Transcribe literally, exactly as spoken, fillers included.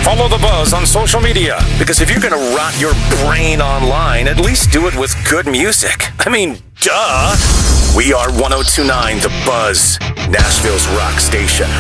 Follow The Buzz on social media, because if you're gonna rot your brain online, at least do it with good music. I mean, duh! We are one oh two point nine The Buzz, Nashville's rock station.